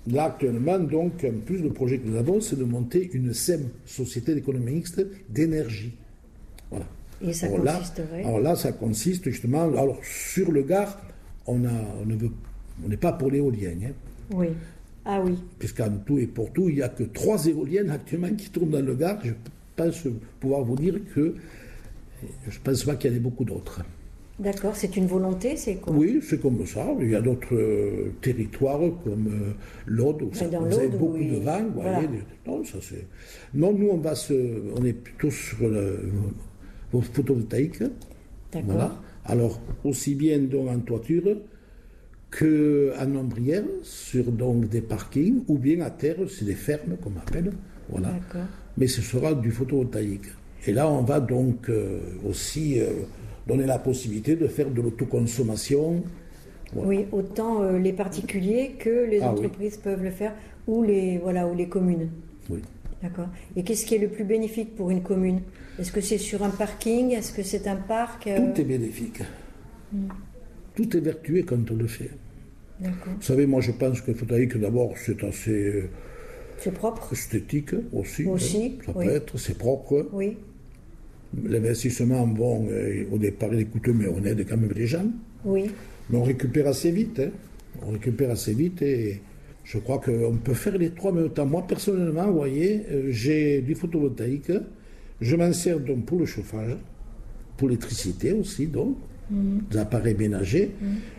Là, actuellement, donc, en plus, le projet que nous avons, c'est de monter une SEM, Société d'économie mixte d'énergie. Voilà. Et ça Alors consisterait alors là, ça consiste justement... Alors, sur le Gard, on n'est pas pour l'éolien. Hein, oui. Ah oui. puisqu'en tout et pour tout, il n'y a que 3 éoliennes actuellement qui tournent dans le Gard. Je pense pouvoir vous dire que je ne pense pas qu'il y en ait beaucoup d'autres. D'accord, c'est une volonté, c'est quoi? Oui, c'est comme ça. Il y a d'autres territoires comme l'Aude, où vous avez beaucoup de vent. Voilà. Non, ça c'est... Non, nous, on est plutôt sur le photovoltaïque. D'accord. Voilà. Alors, aussi bien donc en toiture qu'en ombrière, sur donc des parkings, ou bien à terre, c'est des fermes, comme on appelle. Voilà. D'accord. Mais ce sera du photovoltaïque. Et là, on va donc aussi donner la possibilité de faire de l'autoconsommation. Voilà. Oui, autant les particuliers que les entreprises peuvent le faire, ou les communes. Oui. D'accord. Et qu'est-ce qui est le plus bénéfique pour une commune? Est-ce que c'est sur un parking? Est-ce que c'est un parc? Tout est bénéfique. Tout est vertueux quand on le fait. D'accord. Vous savez, moi je pense que le photovoltaïque, d'abord, c'est assez C'est propre? esthétique aussi. Aussi, Ça oui. peut être, c'est propre. Oui. L'investissement, bon, au départ, il est coûteux, mais on aide quand même les gens. Oui. Mais on récupère assez vite. Hein. On récupère assez vite et je crois qu'on peut faire les trois en même temps. Moi, personnellement, vous voyez, j'ai du photovoltaïque. Je m'en sers donc pour le chauffage, pour l'électricité aussi, donc, des appareils ménagers.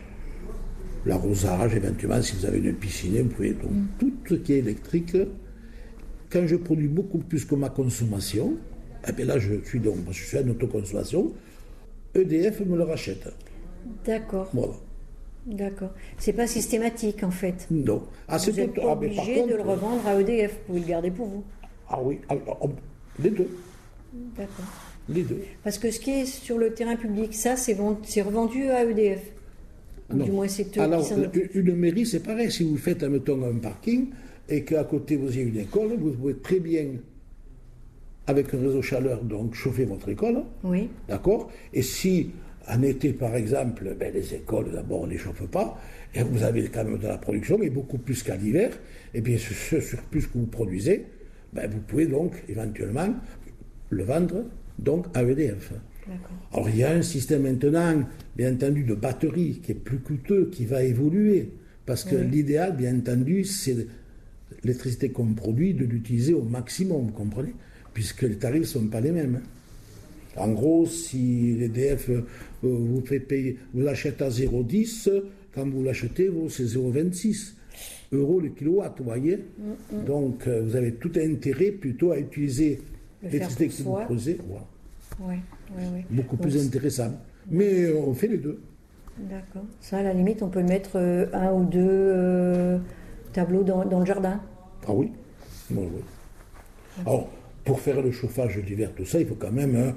L'arrosage, éventuellement, si vous avez une piscine, vous pouvez. Donc, tout ce qui est électrique, quand je produis beaucoup plus que ma consommation, eh bien là, je suis en autoconsommation, EDF me le rachète. D'accord. Voilà. D'accord. C'est pas systématique en fait. Non. Ah, Vous n'êtes pas mais par obligé contre, de le revendre à EDF. Vous pouvez le garder pour vous. Ah oui, alors, les deux. D'accord. Les deux. Parce que ce qui est sur le terrain public, ça, c'est revendu à EDF. Ou Non. du moins, c'est eux Alors, qui s'en occupent. une mairie, c'est pareil. Si vous faites, admettons, un parking et qu'à côté vous ayez une école, vous pouvez très bien, avec un réseau chaleur, donc chauffer votre école. Oui. D'accord? Et si, en été, par exemple, les écoles, d'abord, on ne les chauffe pas, et vous avez quand même de la production, et beaucoup plus qu'à l'hiver, et bien ce surplus que vous produisez, vous pouvez donc, éventuellement, le vendre donc à EDF. D'accord. Alors, il y a un système maintenant, bien entendu, de batterie qui est plus coûteux, qui va évoluer, parce que l'idéal, bien entendu, c'est l'électricité qu'on produit, de l'utiliser au maximum, vous comprenez? Puisque les tarifs ne sont pas les mêmes. En gros, si l'EDF vous fait payer, vous l'achetez à 0,10, quand vous l'achetez, c'est 0,26 euros le kilowatt, vous voyez. Donc, vous avez tout intérêt plutôt à utiliser l'électricité que vous produisez. Voilà. Oui. Beaucoup plus intéressant. Mais on fait les deux. D'accord. Ça, à la limite, on peut mettre un ou deux tableaux dans le jardin. Ah oui. Oui. Alors, pour faire le chauffage d'hiver, tout ça, il faut quand même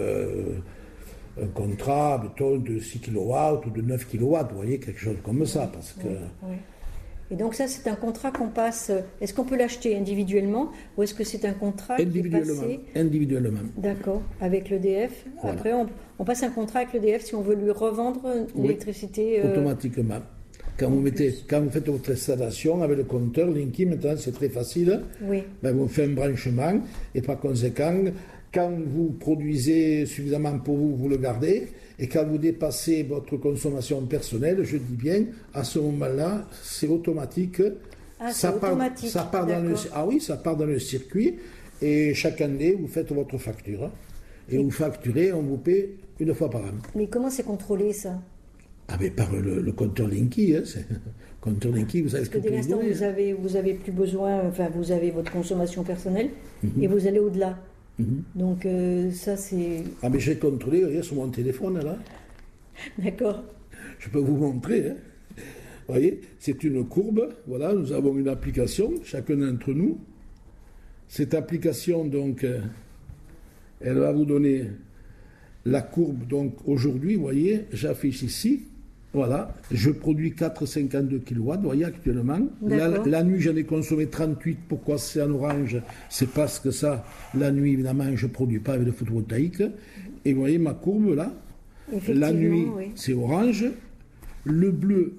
un contrat, mettons, de 6 kW ou de 9 kW, vous voyez, quelque chose comme ça. Parce que... Oui. Et donc ça, c'est un contrat qu'on passe... Est-ce qu'on peut l'acheter individuellement ou est-ce que c'est un contrat qui est passé... Individuellement. D'accord, avec l'EDF. Voilà. Après, on passe un contrat avec l'EDF si on veut lui revendre l'électricité... automatiquement. Quand vous faites votre installation avec le compteur Linky, maintenant c'est très facile. Oui. Vous faites un branchement et par conséquent, quand vous produisez suffisamment pour vous, vous le gardez. Et quand vous dépassez votre consommation personnelle, je dis bien, à ce moment-là, c'est automatique. C'est automatique. Ça part dans le circuit et chaque année, vous faites votre facture. Et vous facturez, on vous paie une fois par an. Mais comment c'est contrôlé ça ? Mais par le compteur Linky, compteur Linky, vous savez ce que dès l'instant vous avez plus besoin, vous avez votre consommation personnelle et vous allez au-delà. Donc ça c'est... mais j'ai contrôlé, regardez sur mon téléphone là. D'accord. Je peux vous montrer. Vous voyez, c'est une courbe. Voilà, nous avons une application, chacun d'entre nous. Cette application, donc, elle va vous donner la courbe. Donc aujourd'hui, vous voyez, j'affiche ici. Voilà, je produis 4,52 kW, vous voyez, actuellement. La nuit, j'en ai consommé 38. Pourquoi c'est en orange? C'est parce que ça, la nuit, évidemment, je ne produis pas avec le photovoltaïque. Et vous voyez ma courbe, là. La nuit, c'est orange. Le bleu,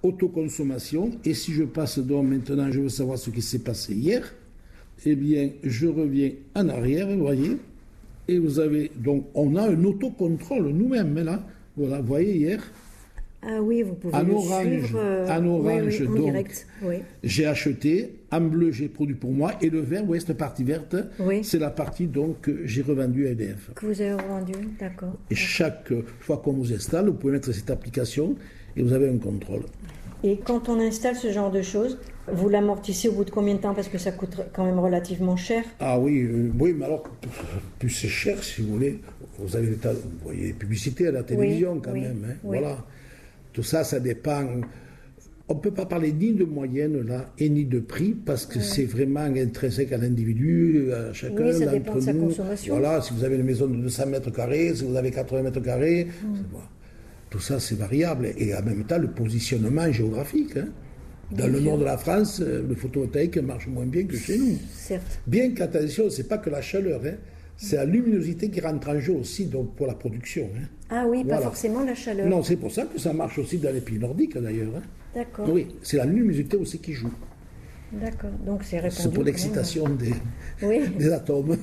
autoconsommation. Et si je passe donc maintenant, je veux savoir ce qui s'est passé hier, eh bien, je reviens en arrière, vous voyez, et vous avez, donc, on a un autocontrôle nous-mêmes, là. Voilà, vous voyez hier. Ah oui, vous pouvez en orange, suivre. En orange, oui, en donc, direct. Oui. j'ai acheté, en bleu, j'ai produit pour moi, et le vert, vous voyez, cette partie verte, c'est la partie donc, que j'ai revendue à EDF. Que vous avez revendue, d'accord. Et chaque fois qu'on vous installe, vous pouvez mettre cette application et vous avez un contrôle. Et quand on installe ce genre de choses, vous l'amortissez au bout de combien de temps? Parce que ça coûte quand même relativement cher. Ah oui, oui, mais alors, plus c'est cher, si vous voulez. Vous voyez les publicités à la télévision quand même. Hein, voilà. Tout ça, ça dépend. On ne peut pas parler ni de moyenne, là, et ni de prix, parce que c'est vraiment intrinsèque à l'individu, à chacun ça dépend de sa consommation. Voilà, si vous avez une maison de 200 mètres carrés, si vous avez 80 mètres carrés, tout ça, c'est variable. Et en même temps, le positionnement géographique. Hein. Dans le nord de la France, le photovoltaïque marche moins bien que chez nous. Certes. Bien qu'attention, ce n'est pas que la chaleur, hein. C'est la luminosité qui rentre en jeu aussi donc, pour la production. Hein. Ah oui, pas forcément la chaleur. Non, c'est pour ça que ça marche aussi dans les pays nordiques d'ailleurs. Hein. D'accord. Oui, c'est la luminosité aussi qui joue. D'accord, donc c'est répandu. C'est pour l'excitation des atomes.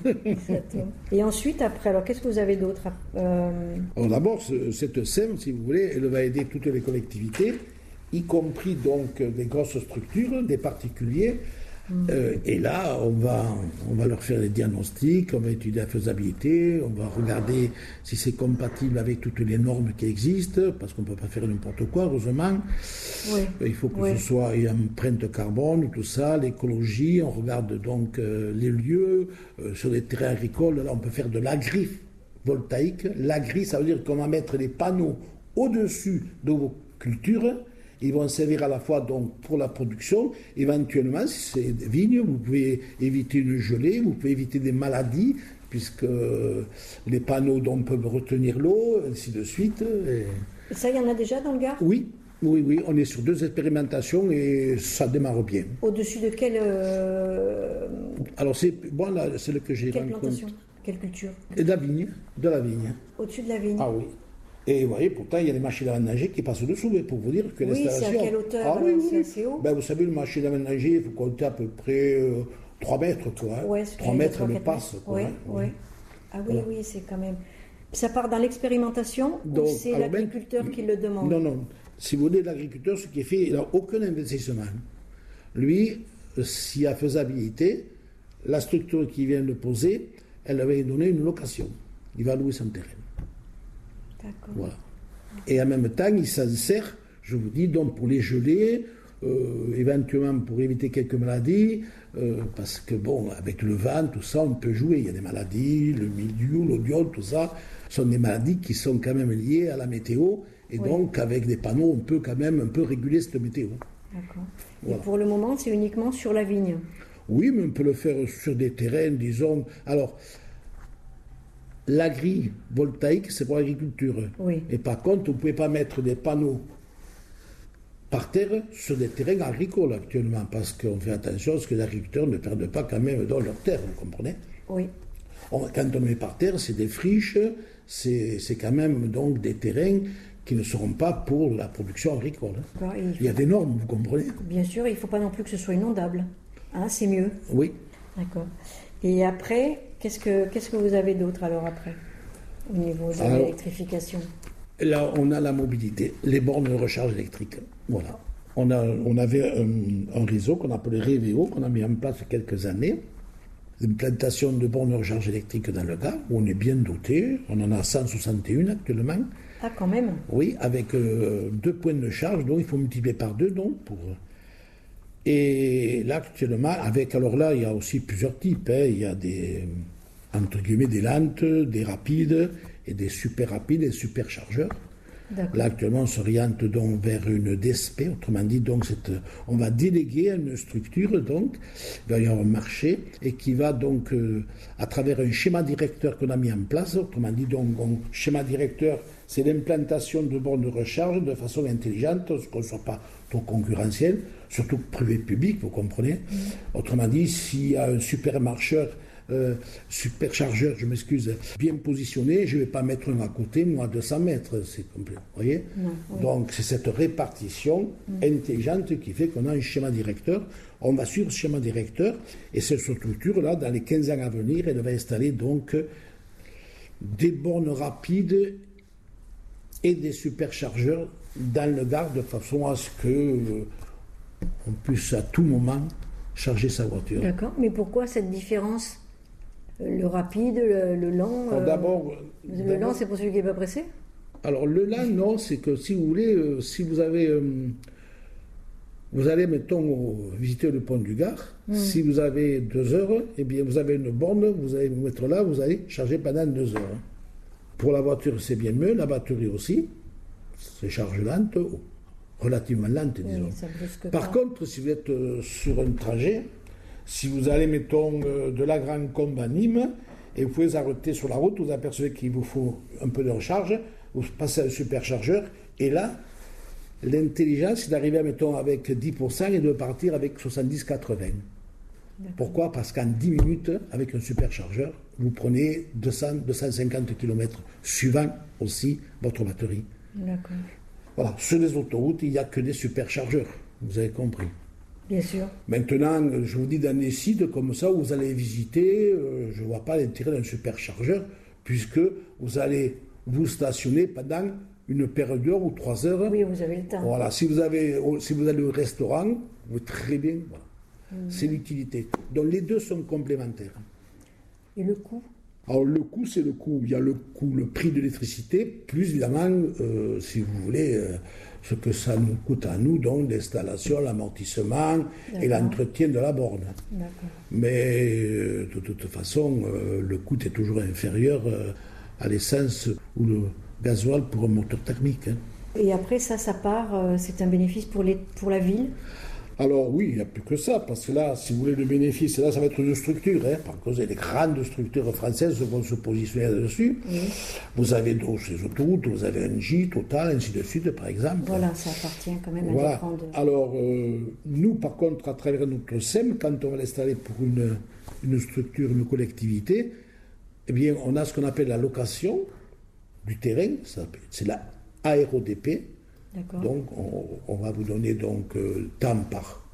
Et ensuite, après, alors qu'est-ce que vous avez d'autre? Alors d'abord, cette SEM, si vous voulez, elle va aider toutes les collectivités, y compris donc des grosses structures, des particuliers. Et là, on va leur faire les diagnostics, on va étudier la faisabilité, on va regarder si c'est compatible avec toutes les normes qui existent, parce qu'on ne peut pas faire n'importe quoi, heureusement. Oui. Il faut que ce soit une empreinte carbone, tout ça, l'écologie, on regarde donc les lieux, sur les terrains agricoles, là on peut faire de l'agrivoltaïque. L'agri, ça veut dire qu'on va mettre des panneaux au-dessus de vos cultures. Ils vont servir à la fois donc pour la production, éventuellement, si c'est des vignes, vous pouvez éviter une gelée, vous pouvez éviter des maladies, puisque les panneaux donc, peuvent retenir l'eau, ainsi de suite. Et ça, il y en a déjà dans le Gard? Oui, on est sur 2 expérimentations et ça démarre bien. Au-dessus de quelle... Alors, c'est le que j'ai rencontré. Quelle plantation? Quelle culture? Et de la vigne. Au-dessus de la vigne? Ah oui. Et vous voyez, pourtant, il y a des machines à ménager qui passent dessous, mais pour vous dire que l'installation... Oui, c'est à quelle hauteur? C'est assez haut? Vous savez, une machine à ménager, il faut compter à peu près 3 mètres, quoi. Hein. 3 mètres, elle passe, quoi. Oui. Ah oui, voilà. Oui, c'est quand même... Ça part dans l'expérimentation ou c'est l'agriculteur qui le demande? Non. Si vous voulez, l'agriculteur, ce qui est fait, il n'a aucun investissement. Lui, s'il y a faisabilité, la structure qu'il vient de poser, elle va lui donner une location. Il va louer son terrain. D'accord. Voilà. Et en même temps, il s'en sert, je vous dis, donc pour les gelées, éventuellement pour éviter quelques maladies, parce que bon, avec le vent, tout ça, on peut jouer. Il y a des maladies, le mildiou, l'odiole, tout ça, sont des maladies qui sont quand même liées à la météo. Et donc, avec des panneaux, on peut quand même un peu réguler cette météo. D'accord. Voilà. Et pour le moment, c'est uniquement sur la vigne? Oui, mais on peut le faire sur des terrains, disons... Alors, l'agrivoltaïque, c'est pour l'agriculture. Oui. Et par contre, vous ne pouvez pas mettre des panneaux par terre sur des terrains agricoles actuellement, parce qu'on fait attention à ce que les agriculteurs ne perdent pas quand même dans leur terre, vous comprenez? Oui. Quand on met par terre, c'est des friches, c'est quand même donc des terrains qui ne seront pas pour la production agricole. Il y a des normes, vous comprenez? Bien sûr, il ne faut pas non plus que ce soit inondable. Hein, c'est mieux. Oui. D'accord. Et après, qu'est-ce que vous avez d'autre alors après, au niveau de l'électrification? Là, on a la mobilité, les bornes de recharge électrique. Voilà. On avait un réseau qu'on appelait Révéo, qu'on a mis en place il y a quelques années. Une plantation de bornes de recharge électrique dans le Gard, où on est bien doté. On en a 161 actuellement. Ah, quand même? Oui, avec 2 points de charge, donc il faut multiplier par 2, donc, pour... Et là, actuellement, alors là, il y a aussi plusieurs types. Hein. Il y a des, entre guillemets, des lentes, des rapides, et des super rapides et super chargeurs. D'accord. Là, actuellement, on s'oriente donc vers une DSP, autrement dit, donc, on va déléguer à une structure, donc, il va y avoir un marché, et qui va donc, à travers un schéma directeur qu'on a mis en place, autrement dit, donc, schéma directeur, c'est l'implantation de bornes de recharge de façon intelligente, qu'on ne soit pas trop concurrentiel, surtout privé-public, vous comprenez. Autrement dit, s'il y a un supermarcheur superchargeurs, je m'excuse, bien positionnés, je ne vais pas mettre un à côté, moi, à 200 mètres, c'est complet. Vous voyez? Donc, c'est cette répartition intelligente qui fait qu'on a un schéma directeur. On va suivre ce schéma directeur, et cette structure-là, dans les 15 ans à venir, elle va installer donc des bornes rapides et des superchargeurs dans le Gard, de façon à ce qu'on puisse à tout moment charger sa voiture. D'accord, mais pourquoi cette différence? Le rapide, le lent D'abord, lent, c'est pour celui qui n'est pas pressé? Alors, le lent, non, c'est que si vous voulez, si vous avez... vous allez, mettons, visiter le pont du Gard. Si vous avez 2 heures, eh bien, vous avez une borne, vous allez vous mettre là, vous allez charger pendant 2 heures. Pour la voiture, c'est bien mieux, la batterie aussi. C'est charge lente, relativement lente, disons. Par contre, si vous êtes sur un trajet, si vous allez, mettons, de la Grande Combe à Nîmes, et vous pouvez arrêter sur la route, vous apercevez qu'il vous faut un peu de recharge, vous passez à un superchargeur, et là, l'intelligence, c'est d'arriver, mettons, avec 10% et de partir avec 70-80. Pourquoi? Parce qu'en 10 minutes, avec un superchargeur, vous prenez 200-250 km, suivant aussi votre batterie. D'accord. Voilà, sur les autoroutes, il n'y a que des superchargeurs, vous avez compris. Bien sûr. Maintenant, je vous dis, dans des sites comme ça, où vous allez visiter, je ne vois pas l'intérêt d'un superchargeur, puisque vous allez vous stationner pendant une période d'heure ou 3 heures. Oui, vous avez le temps. Voilà, si vous allez au restaurant, vous très bien, voilà. C'est l'utilité. Donc les deux sont complémentaires. Et le coût? Alors le coût, c'est le coût. Il y a le coût, le prix de l'électricité, plus évidemment, si vous voulez, ce que ça nous coûte à nous, donc l'installation, l'amortissement et l'entretien de la borne. D'accord. Mais de toute façon, le coût est toujours inférieur à l'essence ou le gasoil pour un moteur thermique. Et après, ça part, c'est un bénéfice pour la ville? Alors oui, il n'y a plus que ça, parce que là, si vous voulez le bénéfice, là, ça va être une structure, par cause des grandes structures françaises vont se positionner là-dessus. Oui. Vous avez donc ces autoroutes, vous avez Engie, Total, ainsi de suite, par exemple. Voilà, ça appartient quand même à voilà. des grandes... Alors, nous, par contre, à travers notre SEM, quand on va l'installer pour une structure, une collectivité, eh bien, on a ce qu'on appelle la location du terrain, c'est la ARODP. D'accord. Donc, on va vous donner donc temps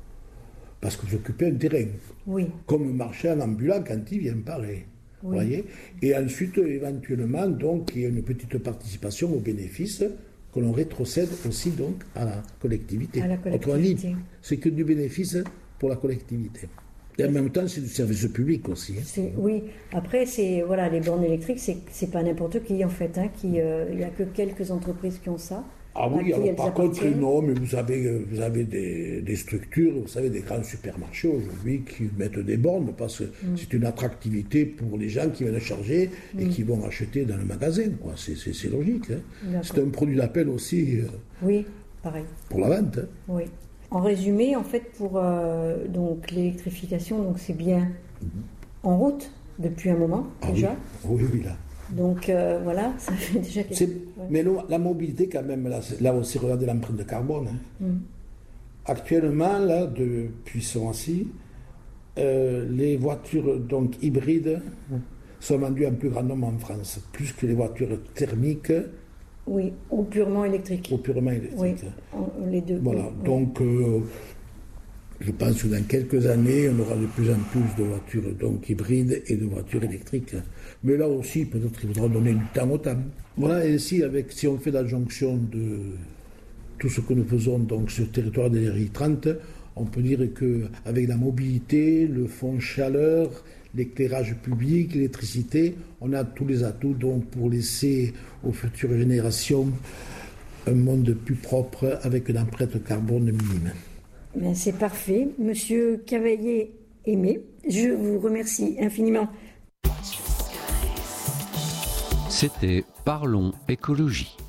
parce que vous occupez un terrain. Oui. Comme un marchand ambulant quand il vient pareil. Oui. Voyez. Et ensuite, éventuellement, donc, il y a une petite participation aux bénéfices que l'on rétrocède aussi donc à la collectivité. À la collectivité. C'est que du bénéfice pour la collectivité. Et en même temps, c'est du service public aussi. Oui. Après, voilà, les bornes électriques, c'est pas n'importe qui en fait. Il n'y a que quelques entreprises qui ont ça. Ah oui, alors par contre, non, mais vous avez des structures, vous savez, des grands supermarchés aujourd'hui qui mettent des bornes parce que c'est une attractivité pour les gens qui viennent charger et qui vont acheter dans le magasin, quoi. C'est logique. C'est un produit d'appel aussi. Oui, pareil. Pour la vente. Oui. En résumé, en fait, pour donc l'électrification, donc c'est bien en route depuis un moment déjà. Oui, là. Donc voilà, ça fait déjà quelque chose. Mais la mobilité, quand même, là aussi, regardez l'empreinte de carbone. Actuellement, là, depuis ce mois-ci, les voitures donc hybrides sont vendues en plus grand nombre en France, plus que les voitures thermiques. Oui, ou purement électriques. Oui, les deux. Voilà, donc je pense que dans quelques années, on aura de plus en plus de voitures donc hybrides et de voitures électriques. Mais là aussi, peut-être qu'il faudra donner du temps au temps. Voilà, et ainsi, si on fait la jonction de tout ce que nous faisons donc, sur le territoire d'énergie 30, on peut dire qu'avec la mobilité, le fonds chaleur, l'éclairage public, l'électricité, on a tous les atouts donc, pour laisser aux futures générations un monde plus propre avec une empreinte carbone minime. Ben, c'est parfait. Monsieur Cavaillé-Aimé, je vous remercie infiniment. C'était Parlons écologie.